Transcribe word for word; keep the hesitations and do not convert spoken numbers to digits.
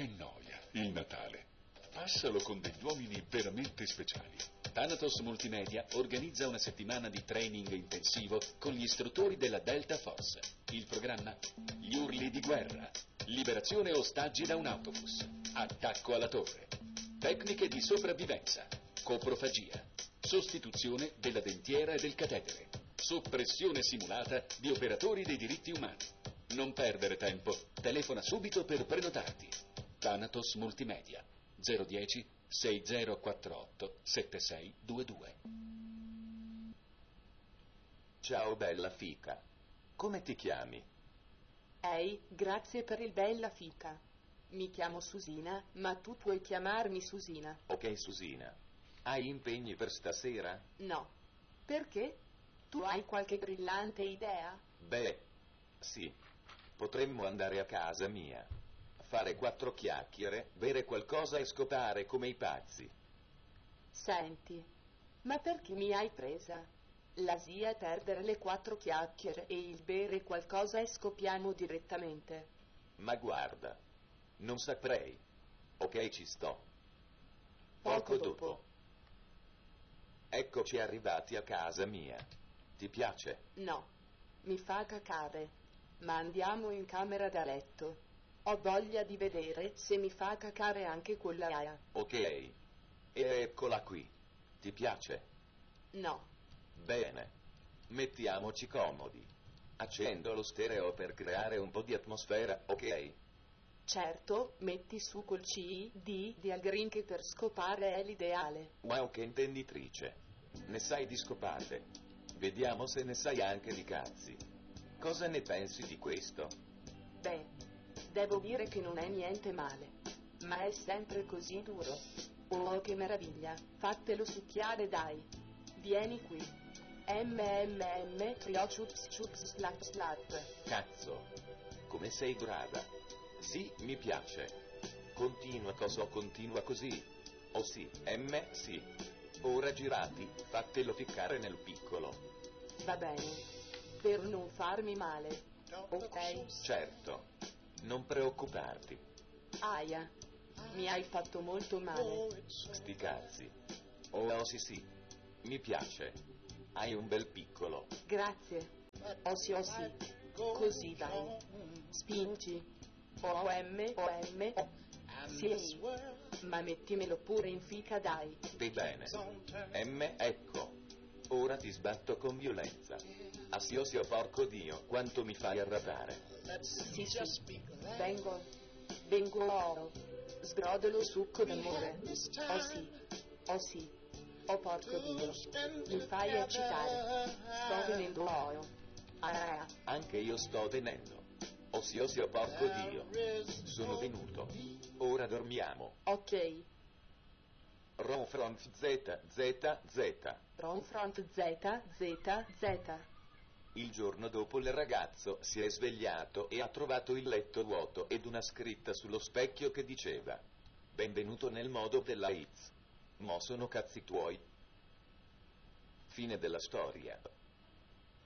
Che noia, il Natale. Passalo con degli uomini veramente speciali. Thanatos Multimedia organizza una settimana di training intensivo con gli istruttori della Delta Force. Il programma? Gli urli di guerra, liberazione ostaggi da un autobus, attacco alla torre, tecniche di sopravvivenza, coprofagia, sostituzione della dentiera e del catetere, soppressione simulata di operatori dei diritti umani. Non perdere tempo, telefona subito per prenotarti. Thanatos Multimedia zero uno zero sei zero quattro otto sette sei due due. Ciao bella fica, come ti chiami? Ehi, grazie per il bella fica. Mi chiamo Susina, ma tu puoi chiamarmi Susina. Ok Susina, hai impegni per stasera? No. Perché? Tu hai qualche brillante idea? Beh, sì, potremmo andare a casa mia, fare quattro chiacchiere, bere qualcosa e scopare come i pazzi. Senti, ma perché mi hai presa? La zia è perdere le quattro chiacchiere e il bere qualcosa e scopiamo direttamente. Ma guarda, non saprei. Ok, ci sto. Poco Poco dopo. dopo. Eccoci arrivati a casa mia. Ti piace? No, mi fa cacare. Ma andiamo in camera da letto. Ho voglia di vedere se mi fa cacare anche quella aia. Ok. E eccola qui. Ti piace? No. Bene. Mettiamoci comodi. Accendo lo stereo per creare un po' di atmosfera, ok? Certo, metti su col C D di Algrin che per scopare è l'ideale. Wow, che intenditrice. Ne sai di scopate. Vediamo se ne sai anche di cazzi. Cosa ne pensi di questo? Beh, devo dire che non è niente male. Ma è sempre così duro. Oh, che meraviglia. Fatelo succhiare, dai. Vieni qui. M M M trio chups chups slat slat. Cazzo. Come sei brava. Sì, mi piace. Continua cosa continua così. Oh sì, M, sì. Ora girati, fatelo ficcare nel piccolo. Va bene. Per non farmi male. Ok? Certo. Non preoccuparti. Aia. Mi hai fatto molto male. Sti cazzi. Oh sì sì. Mi piace. Hai un bel piccolo. Grazie. Oh sì, oh sì. Così dai. Spingi. O M O M. Sì. Ma mettimelo pure in fica, dai. Stai bene. M, ecco. Ora ti sbatto con violenza. Assiosio porco Dio, quanto mi fai arrabbiare. Sì, sì. Vengo. Vengo oro. Sbrodolo succo d'amore. Oh sì. Oh sì. Oh porco Dio. Mi fai eccitare. Sto venendo oro. Ah. Anche io sto venendo. Ossiosio porco Dio. Sono venuto. Ora dormiamo. Ok. Ronfront Z, Z, Z. Ronfront Z, Z, Z. Il giorno dopo il ragazzo si è svegliato e ha trovato il letto vuoto ed una scritta sullo specchio che diceva: benvenuto nel modo della Hitz. Mo sono cazzi tuoi. Fine della storia.